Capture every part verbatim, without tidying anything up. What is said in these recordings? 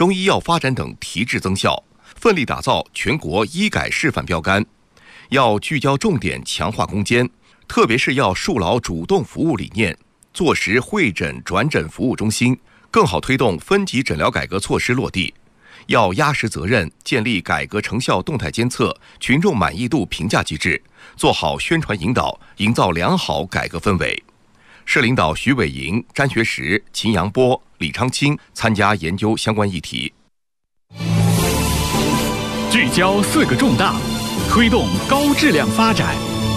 中医药发展等提质增效，奋力打造全国医改示范标杆。要聚焦重点，强化攻坚，特别是要树牢主动服务理念，坐实会诊转诊服务中心，更好推动分级诊疗改革措施落地。要压实责任，建立改革成效动态监测、群众满意度评价机制，做好宣传引导，营造良好改革氛围。市领导徐伟莹、詹学实、秦阳波、李昌清参加研究相关议题。 聚焦四个重大，推动高质量发展。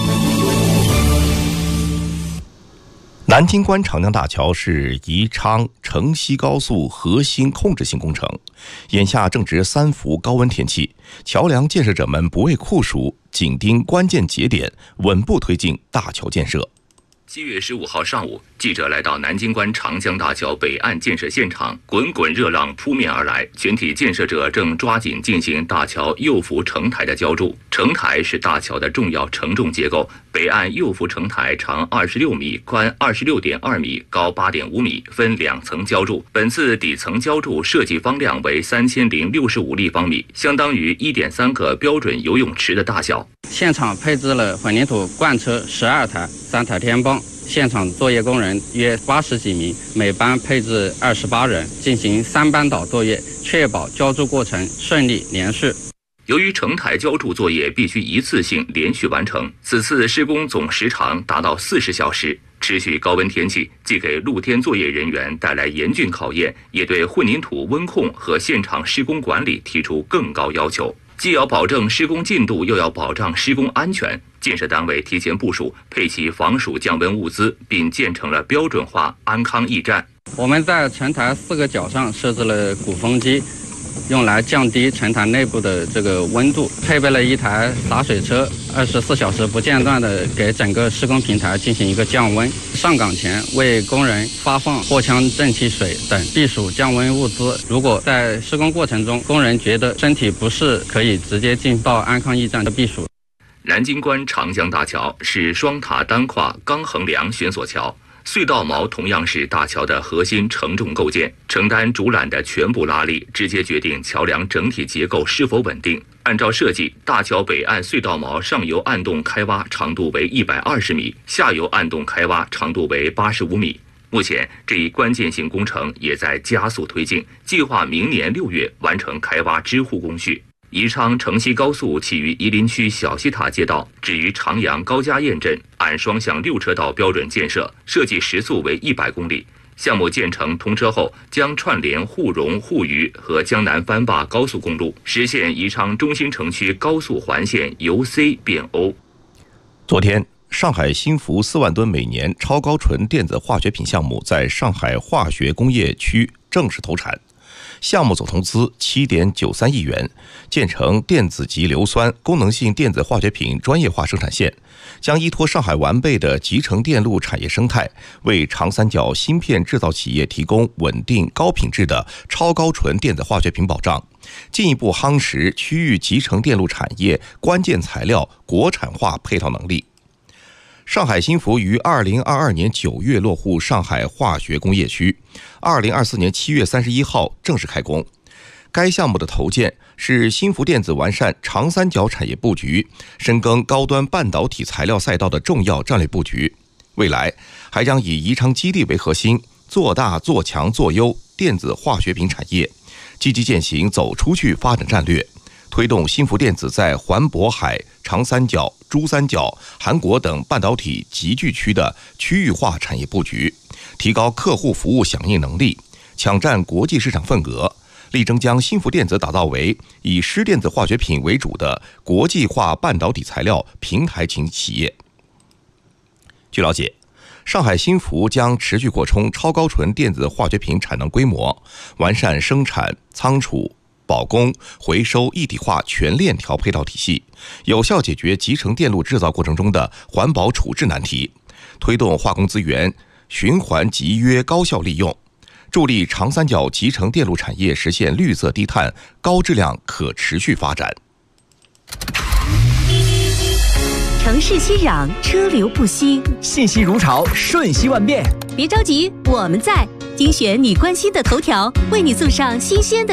南京关长江大桥是宜昌城西高速核心控制性工程，眼下正值三伏高温天气，桥梁建设者们不畏酷暑，紧盯关键节点，稳步推进大桥建设。 七月十五号上午，记者来到南京关长江大桥北岸建设现场，滚滚热浪扑面而来，全体建设者正抓紧进行大桥右扶承台的浇筑。承台是大桥的重要承重结构，北岸右扶承台长二十六米，宽二十六点二米，高八点五米，分两层浇筑。本次底层浇筑设计方量为三千零六十五立方米，相当于一点三个标准游泳池的大小。 现场配置了混凝土罐车十二台，三台天泵。现场作业工人约八十几名，每班配置二十八人，进行三班倒作业，确保浇筑过程顺利连续。 由于承台浇筑作业必须一次性连续完成，此次施工总时长达到四十小时。持续高温天气既给露天作业人员带来严峻考验，也对混凝土温控和现场施工管理提出更高要求。既要保证施工进度，又要保障施工安全，建设单位提前部署，配齐防暑降温物资，并建成了标准化安康驿站。 我们在承台四个角上设置了鼓风机，用来降低承台内部的这个温度，配备了一台洒水车，二十四小时不间断的给整个施工平台进行一个降温。上岗前为工人发放货枪、正气水等避暑降温物资。如果在施工过程中工人觉得身体不适，可以直接进到安康驿站的避暑。 南京关长江大桥是双塔单跨钢横梁悬索桥。隧道锚同样是大桥的核心承重构件，承担主缆的全部拉力，直接决定桥梁整体结构是否稳定。按照设计，大桥北岸隧道锚上游暗洞开挖长度为一百二十米，下游暗洞开挖长度为八十五米。目前，这一关键性工程也在加速推进，计划明年六月完成开挖支护工序。宜昌城西高速起于夷陵区小西塔街道，止于长阳高家堰镇，按双向六车道标准建设，设计时速为一百公里。项目建成通车后，将串联沪蓉、沪渝和江南番坝高速公路，实现宜昌中心城区高速环线由 C 变 O。 昨天，上海新福四万吨每年超高纯电子化学品项目在上海化学工业区正式投产。项目总投资七点九三亿元，建成电子级硫酸功能性电子化学品专业化生产线，将依托上海完备的集成电路产业生态，为长三角芯片制造企业提供稳定高品质的超高纯电子化学品保障，进一步夯实区域集成电路产业关键材料国产化配套能力。上海新福于二零二二年九月落户上海化学工业区，二零二四年七月三十一号正式开工。该项目的投建是新福电子完善长三角产业布局、深耕高端半导体材料赛道的重要战略布局。未来还将以宜昌基地为核心，做大做强做优电子化学品产业，积极践行走出去发展战略，推动新福电子在环渤海、长三角、珠三角、韩国等半导体集聚区的区域化产业布局，提高客户服务响应能力，抢占国际市场份额，力争将新福电子打造为以湿电子化学品为主的国际化半导体材料平台型企业。据了解，上海新福将持续扩充超高纯电子化学品产能规模，完善生产、仓储、保供、回收一体化全链条配套体系，有效解决集成电路制造过程中的环保处置难题，推动化工资源循环集约高效利用，助力长三角集成电路产业实现绿色低碳、高质量可持续发展。 城市熙攘，车流不息， 信息如潮，瞬息万变。 别着急，我们在精选你关心的头条，为你送上新鲜的